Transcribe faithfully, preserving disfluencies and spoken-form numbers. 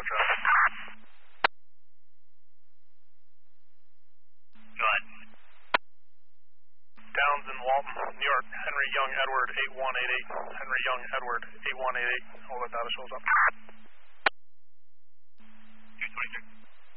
traffic. Go ahead. Downs in Walton, New York, Henry Young Edward eight one eight eight, Henry Young Edward eight one eight eight, all that data shows up. two twenty-six.